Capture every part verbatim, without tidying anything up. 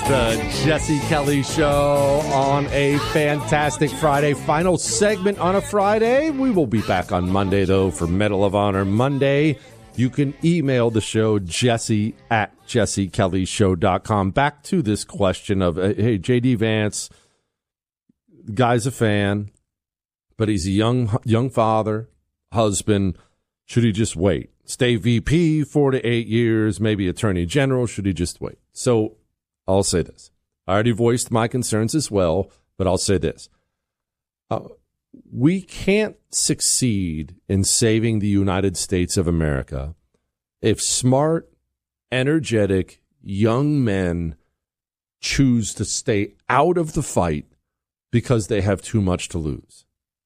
The Jesse Kelly Show on a fantastic Friday. Final segment on a Friday. We will be back on Monday, though, for Medal of Honor Monday. You can email the show, Jesse at jesse kelly show dot com. Back to this question of, hey, J D. Vance, the guy's a fan, but he's a young young father, husband. Should he just wait? Stay V P four to eight years, maybe attorney general. Should he just wait? So I'll say this. I already voiced my concerns as well, but I'll say this. Uh, we can't succeed in saving the United States of America if smart, energetic, young men choose to stay out of the fight because they have too much to lose.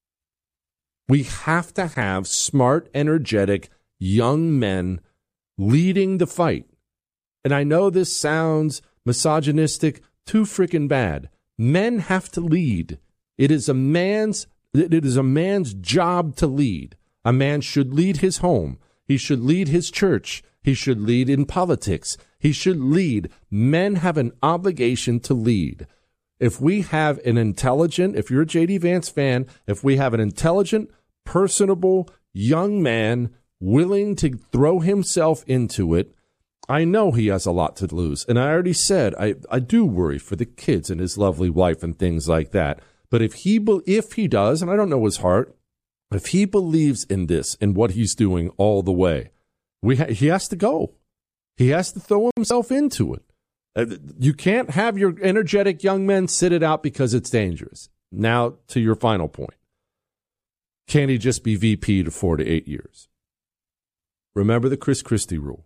We have to have smart, energetic, young men leading the fight. And I know this sounds misogynistic, too freaking bad. Men have to lead. It is a man's it is a man's job to lead. A man should lead his home. He should lead his church. He should lead in politics. He should lead. Men have an obligation to lead. If we have an intelligent, if you're a J D. Vance fan, if we have an intelligent, personable young man willing to throw himself into it, I know he has a lot to lose. And I already said, I, I do worry for the kids and his lovely wife and things like that. But if he if he does, and I don't know his heart, if he believes in this and what he's doing all the way, we ha- he has to go. He has to throw himself into it. Uh, you can't have your energetic young men sit it out because it's dangerous. Now, to your final point. Can he just be V P to four to eight years? Remember the Chris Christie rule.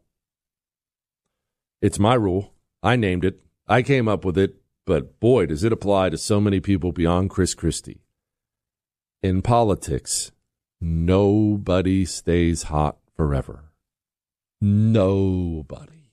It's my rule. I named it. I came up with it. But boy, does it apply to so many people beyond Chris Christie. In politics, nobody stays hot forever. Nobody.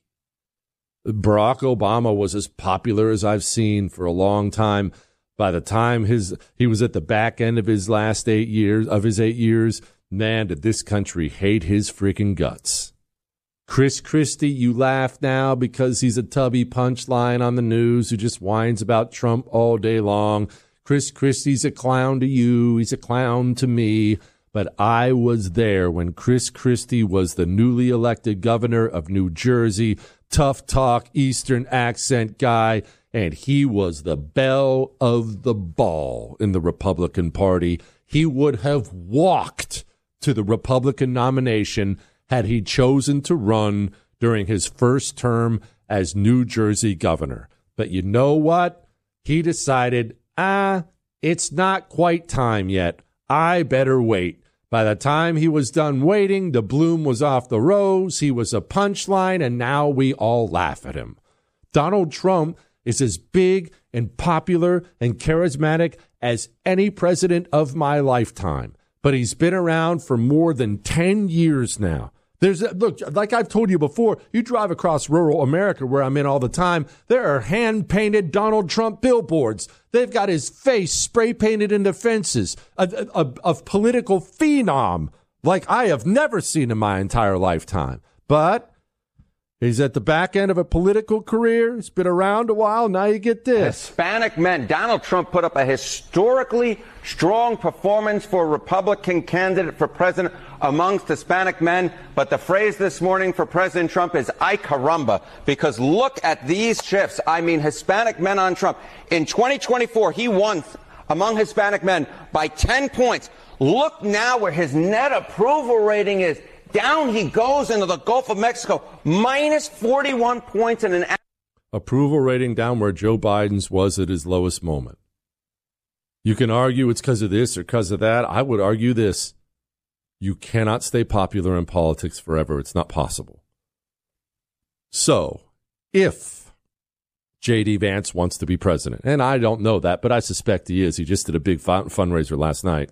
Barack Obama was as popular as I've seen for a long time. By the time his he was at the back end of his last eight years, of his eight years, man, did this country hate his freaking guts. Chris Christie, you laugh now because he's a tubby punchline on the news who just whines about Trump all day long. Chris Christie's a clown to you. He's a clown to me. But I was there when Chris Christie was the newly elected governor of New Jersey, tough talk, Eastern accent guy, and he was the belle of the ball in the Republican Party. He would have walked to the Republican nomination had he chosen to run during his first term as New Jersey governor. But you know what? He decided, ah, it's not quite time yet. I better wait. By the time he was done waiting, the bloom was off the rose. He was a punchline, and now we all laugh at him. Donald Trump is as big and popular and charismatic as any president of my lifetime. But he's been around for more than ten years now. There's look, like I've told you before, you drive across rural America where I'm in all the time, there are hand-painted Donald Trump billboards. They've got his face spray-painted in the fences, a, a, a political phenom like I have never seen in my entire lifetime. But he's at the back end of a political career. He's been around a while. Now you get this. Hispanic men. Donald Trump put up a historically strong performance for a Republican candidate for president amongst Hispanic men. But the phrase this morning for President Trump is ay caramba, because look at these shifts. I mean, Hispanic men on Trump. In twenty twenty-four, he won among Hispanic men by ten points. Look now where his net approval rating is. Down he goes into the Gulf of Mexico, minus forty-one points in an... Approval rating down where Joe Biden's was at his lowest moment. You can argue it's because of this or because of that. I would argue this. You cannot stay popular in politics forever. It's not possible. So, if J D. Vance wants to be president, and I don't know that, but I suspect he is. He just did a big fund- fundraiser last night.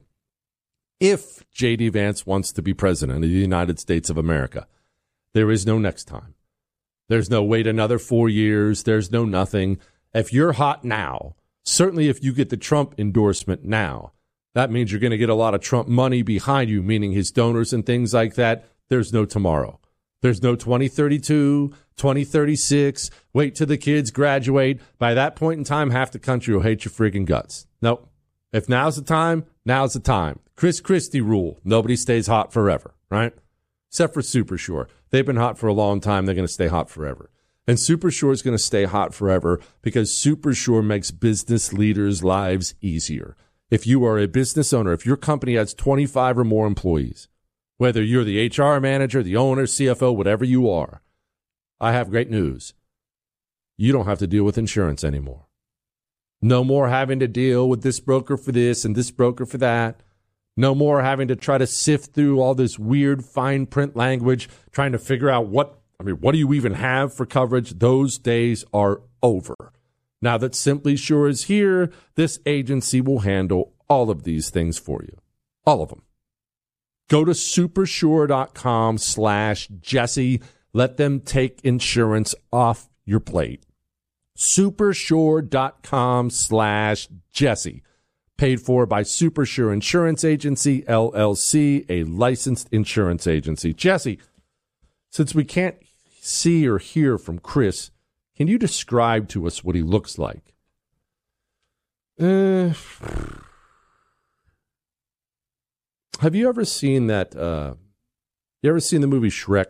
If J D. Vance wants to be president of the United States of America, there is no next time. There's no wait another four years. There's no nothing. If you're hot now, certainly if you get the Trump endorsement now, that means you're going to get a lot of Trump money behind you, meaning his donors and things like that. There's no tomorrow. There's no twenty thirty-two, twenty thirty-six, wait till the kids graduate. By that point in time, half the country will hate your friggin' guts. Nope. If now's the time, now's the time. Chris Christie rule. Nobody stays hot forever, right? Except for Super Sure. They've been hot for a long time. They're going to stay hot forever. And Super Sure is going to stay hot forever because Super Sure makes business leaders' lives easier. If you are a business owner, if your company has twenty-five or more employees, whether you're the H R manager, the owner, C F O, whatever you are, I have great news. You don't have to deal with insurance anymore. No more having to deal with this broker for this and this broker for that. No more having to try to sift through all this weird fine print language, trying to figure out what, I mean, what do you even have for coverage? Those days are over. Now that Simply Sure is here, this agency will handle all of these things for you. All of them. Go to supersure.com slash Jesse. Let them take insurance off your plate. Supersure.com slash Jesse. Paid for by Supersure Insurance Agency, L L C, a licensed insurance agency. Jesse, since we can't see or hear from Chris, can you describe to us what he looks like? Uh, have you ever seen that? Uh, you ever seen the movie Shrek?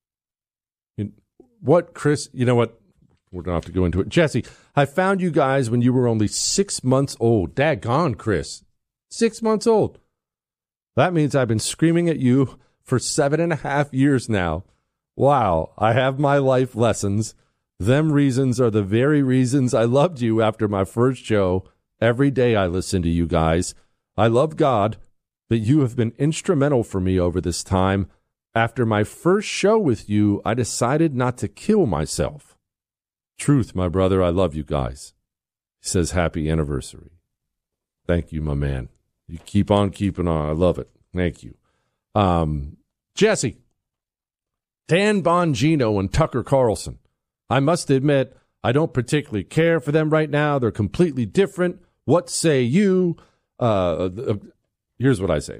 What, Chris? You know what? We're going to have to go into it. Jesse, I found you guys when you were only six months old. Daggone, Chris. Six months old. That means I've been screaming at you for seven and a half years now. Wow, I have my life lessons. Them reasons are the very reasons I loved you after my first show. Every day I listen to you guys. I love God, but you have been instrumental for me over this time. After my first show with you, I decided not to kill myself. Truth, my brother, I love you guys. He says, happy anniversary. Thank you, my man. You keep on keeping on. I love it. Thank you. Um, Jesse, Dan Bongino and Tucker Carlson. I must admit, I don't particularly care for them right now. They're completely different. What say you? Uh, uh, here's what I say.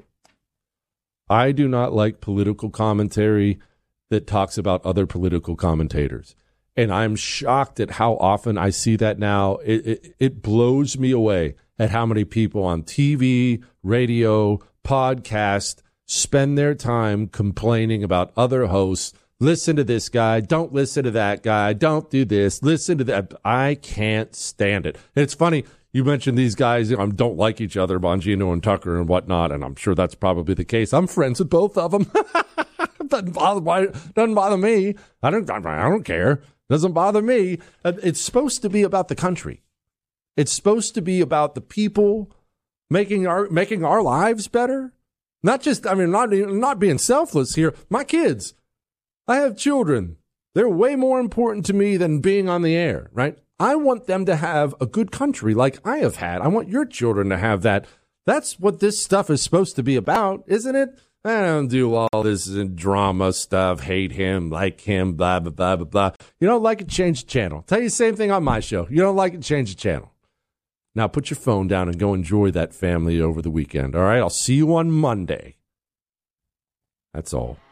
I do not like political commentary that talks about other political commentators. And I'm shocked at how often I see that now. It, it, it blows me away at how many people on T V, radio, podcast spend their time complaining about other hosts. Listen to this guy. Don't listen to that guy. Don't do this. Listen to that. I can't stand it. It's funny. You mentioned these guys um, don't like each other, Bongino and Tucker and whatnot, and I'm sure that's probably the case. I'm friends with both of them. doesn't bother doesn't bother me. I don't. I don't care. Doesn't bother me. It's supposed to be about the country. It's supposed to be about the people making our making our lives better. Not just. I mean, not not being selfless here. My kids. I have children. They're way more important to me than being on the air, right? I want them to have a good country like I have had. I want your children to have that. That's what this stuff is supposed to be about, isn't it? I don't do all this drama stuff, hate him, like him, blah, blah, blah, blah, blah. You don't like it, change the channel. Tell you the same thing on my show. You don't like it, change the channel. Now put your phone down and go enjoy that family over the weekend, all right? I'll see you on Monday. That's all.